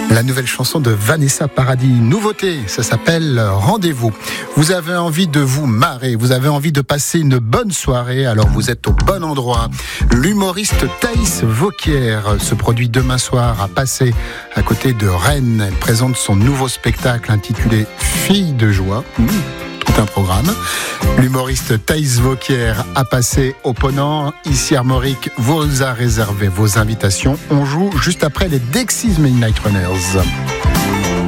La nouvelle chanson de Vanessa Paradis, nouveauté, ça s'appelle Rendez-vous. Vous avez envie de vous marrer, vous avez envie de passer une bonne soirée, alors vous êtes au bon endroit. L'humoriste Thaïs Vauquier se produit demain soir à Passé, à côté de Rennes. Elle présente son nouveau spectacle intitulé Fille de joie. Tout un programme. L'humoriste Thaïs Vauquier a passé au Ponant. Ici Armorique vous a réservé vos invitations. On joue juste après les Dexys Midnight Runners.